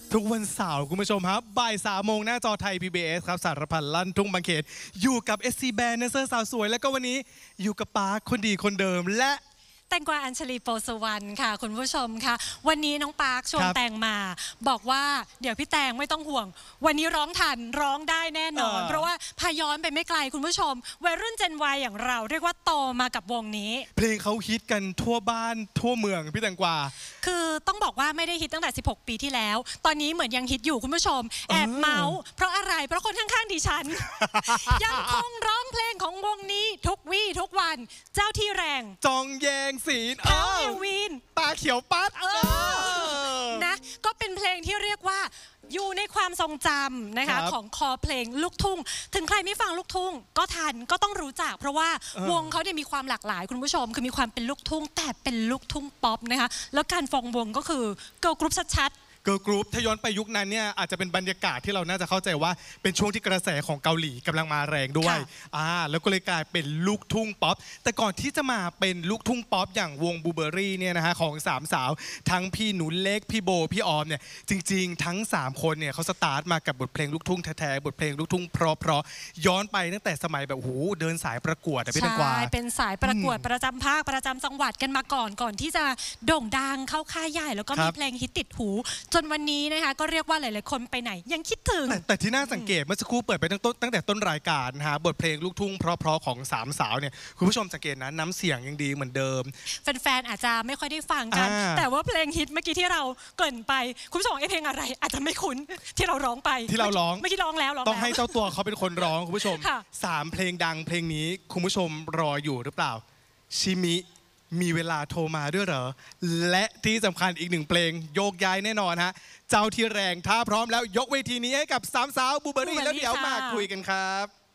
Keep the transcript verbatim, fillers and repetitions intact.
ทุกวันเสาร์คุณผู้ชมครับบ่ายสามโมงหน้าจอไทย พี บี เอส ครับสารพันลั่นทุ่งบางเขนอยู่กับ เอส ซี Band แดนเซอร์สาวสวยแล้วก็วันนี้อยู่กับปาร์คคนดีคนเดิมและแตงกวาอัญชลีโปสุวรรณค่ะคุณผู้ชมค่ะวันนี้น้องปาร์คชวนแตงมาบอกว่าเดี๋ยวพี่แตงไม่ต้องห่วงวันนี้ร้องทันร้องได้แน่นอนเพราะว่าพาย้อนไปไม่ไกลคุณผู้ชมวัยรุ่นเจน วาย อย่างเราเรียกว่าโตมากับวงนี้เพลงเขาฮิตกันทั่วบ้านทั่วเมืองพี่แตงกวาคือต้องบอกว่าไม่ได้ฮิตตั้งแต่สิบหกปีที่แล้วตอนนี้เหมือนยังฮิตอยู่คุณผู้ชมแอบเมาส์เพราะอะไรเพราะคนข้างๆดิฉัน ยังคงร้องเพลงของวงนี้ทุกวี่ทุกวันเจ้าที่แรงจองแยงศีลเอลวินตาเขียวปัดนะก็เป็นเพลงที่เรียกว่าอยู่ในความทรงจำนะคะของคอเพลงลูกทุ่งถึงใครไม่ฟังลูกทุ่งก็ทันก็ต้องรู้จักเพราะว่าวงเขาเนี่ยมีความหลากหลายคุณผู้ชมคือมีความเป็นลูกทุ่งแต่เป็นลูกทุ่งป๊อปนะคะแล้วการฟองวงก็คือเกิร์ลกรุ๊ปชัดเกิร์ลกรุ๊ปถ้าย้อนไปยุคนั้นเนี่ยอาจจะเป็นบรรยากาศที่เราน่าจะเข้าใจว่าเป็นช่วงที่กระแสของเกาหลีกำลังมาแรงด้วยอ่าแล้วก็เลยกลายเป็นลูกทุ่งป๊อปแต่ก่อนที่จะมาเป็นลูกทุ่งป๊อปอย่างวงบูเบอรี่เนี่ยนะฮะของสามสาวทั้งพี่หนุนเล็กพี่โบพี่ออมเนี่ยจริงๆทั้งสามคนเนี่ยเขาสตาร์ทมากับบทเพลงลูกทุ่งแท้ๆบทเพลงลูกทุ่งเพราะๆย้อนไปตั้งแต่สมัยแบบโอ้โหเดินสายประกวดแต่พี่ตังกวาใช่เป็นสายประกวดประจำภาคประจำจังหวัดกันมาก่อนก่อนที่จะโด่งดังเข้าค่ายใหญ่แล้วก็มีเพลงฮิตติดหูจนวันนี้นะคะก็เรียกว่าหลายๆคนไปไหนยังคิดถึงแ ต, แต่ที่น่าสังเกตเมื่อสักครู่เปิดไปตั้งต้นตั้งแต่ต้นรายการนะฮะบทเพลงลูกทุ่งเพราะๆของสามสาวเนี่ยคุณผู้ชมสังเกตนะน้ำเสียงยังดีเหมือนเดิมแฟนๆอาจจะไม่ค่อยได้ฟังกันแต่ว่าเพลงฮิตเมื่อกี้ที่เราเกริ่นไปคุณผู้ชมไอ้เพลงอะไรอาจจะไม่คุ้นที่เราร้องไปที่เราร้องเมื่อกี้ร้องแล้วร้องต้องให้เจ้าตัวเขาเป็นคนร้องคุณผู้ชมสามเพลงดังเพลงนี้คุณผู้ชมรออยู่หรือเปล่าชิมิมีเวลาโทรมาด้วยเหรอและที่สำคัญอีกหนึ่งเพลงโยกย้ายแน่นอนฮะเจ้าที่แรงถ้าพร้อมแล้วยกเวทีนี้ให้กับสามสาวบูเบอรี่แล้วเดี๋ยวมาคุยกันครับ